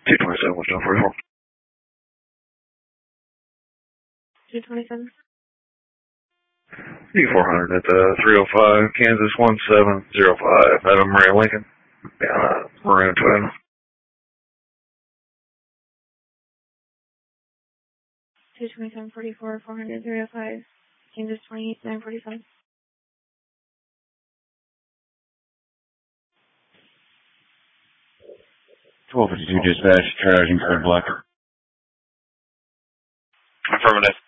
227, what's down 44? 227. E400 at 305, Kansas 1705, Adam Maria Lincoln, Maroon Twin. 227, 44, 400, 305, Kansas 2945. 1252 dispatch, triaging code blocker. Affirmative.